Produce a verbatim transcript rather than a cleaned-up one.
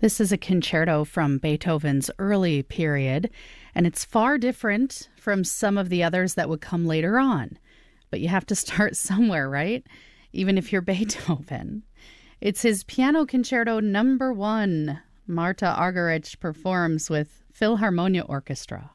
This is a concerto from Beethoven's early period, and it's far different from some of the others that would come later on. But you have to start somewhere, right? Even if you're Beethoven. It's his Piano Concerto Number One. Marta Argerich performs with Philharmonia Orchestra.